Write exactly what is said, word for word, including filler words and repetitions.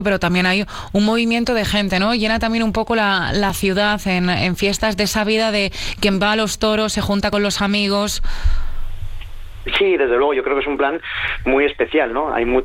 pero también hay un movimiento de gente, ¿no? Llena también un poco la, la ciudad en, en fiestas de esa vida de quien va a los toros, se junta con los amigos. Sí, desde luego, yo creo que es un plan muy especial, ¿no? Hay